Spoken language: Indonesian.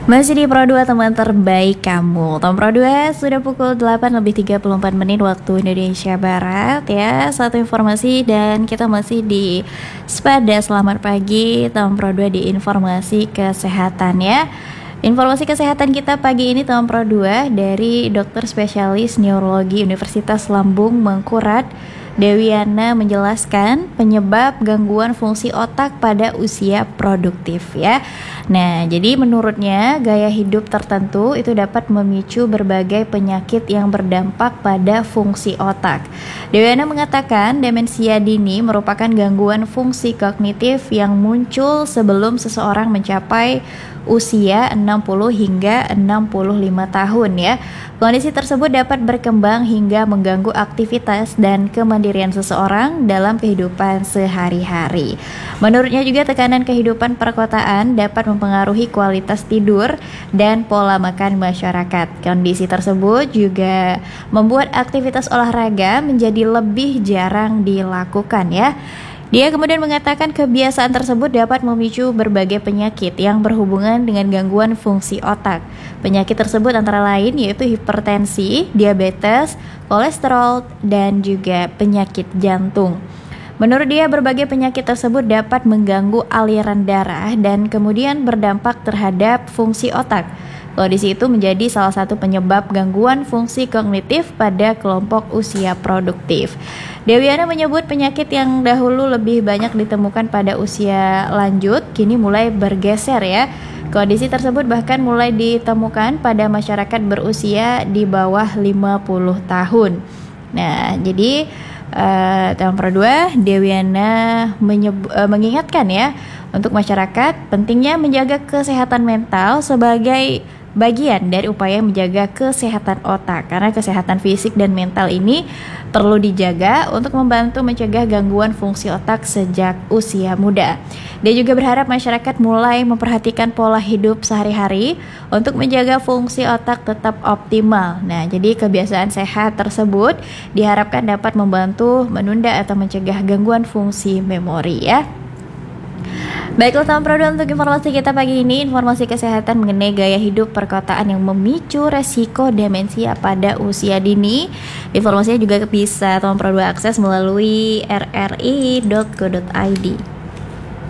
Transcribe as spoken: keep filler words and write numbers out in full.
Masih di Pro dua, teman terbaik kamu. Teman Pro dua, sudah pukul delapan lebih tiga puluh empat menit waktu Indonesia Barat ya. Satu informasi dan kita masih di Spada. Selamat pagi teman Pro dua di informasi kesehatan ya. Informasi kesehatan kita pagi ini teman Pro dua dari dokter spesialis neurologi Universitas Lambung Mangkurat, Dewiana, menjelaskan penyebab gangguan fungsi otak pada usia produktif ya. Nah, jadi menurutnya gaya hidup tertentu itu dapat memicu berbagai penyakit yang berdampak pada fungsi otak. Dewiana mengatakan demensia dini merupakan gangguan fungsi kognitif yang muncul sebelum seseorang mencapai usia enam puluh hingga enam puluh lima tahun ya. Kondisi tersebut dapat berkembang hingga mengganggu aktivitas dan kemandirian seseorang dalam kehidupan sehari-hari. Menurutnya juga tekanan kehidupan perkotaan dapat mempengaruhi kualitas tidur dan pola makan masyarakat. Kondisi tersebut juga membuat aktivitas olahraga menjadi lebih jarang dilakukan ya. Dia kemudian mengatakan kebiasaan tersebut dapat memicu berbagai penyakit yang berhubungan dengan gangguan fungsi otak. Penyakit tersebut antara lain yaitu hipertensi, diabetes, kolesterol, dan juga penyakit jantung. Menurut dia, berbagai penyakit tersebut dapat mengganggu aliran darah dan kemudian berdampak terhadap fungsi otak. Kondisi itu menjadi salah satu penyebab gangguan fungsi kognitif pada kelompok usia produktif. Dewiana menyebut penyakit yang dahulu lebih banyak ditemukan pada usia lanjut kini mulai bergeser ya. Kondisi tersebut bahkan mulai ditemukan pada masyarakat berusia di bawah lima puluh tahun. Nah, jadi uh, tahun Pro dua, Dewiana menyeb- uh, mengingatkan ya untuk masyarakat pentingnya menjaga kesehatan mental sebagai bagian dari upaya menjaga kesehatan otak, karena kesehatan fisik dan mental ini perlu dijaga untuk membantu mencegah gangguan fungsi otak sejak usia muda. Dia juga berharap masyarakat mulai memperhatikan pola hidup sehari-hari untuk menjaga fungsi otak tetap optimal. Nah, jadi kebiasaan sehat tersebut diharapkan dapat membantu menunda atau mencegah gangguan fungsi memori ya. Baiklah teman Pro dua, untuk informasi kita pagi ini, informasi kesehatan mengenai gaya hidup perkotaan yang memicu resiko demensia pada usia dini. Informasinya juga bisa teman Pro dua akses melalui r r i dot co dot i d.